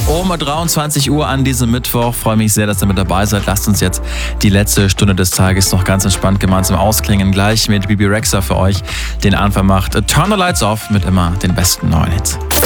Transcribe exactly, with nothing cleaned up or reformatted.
Um dreiundzwanzig Uhr an diesem Mittwoch. Freue mich sehr, dass ihr mit dabei seid. Lasst uns jetzt die letzte Stunde des Tages noch ganz entspannt gemeinsam ausklingen. Gleich mit Bebe Rexha für euch den Anfang macht Turn the Lights Off mit immer den besten neuen Hits.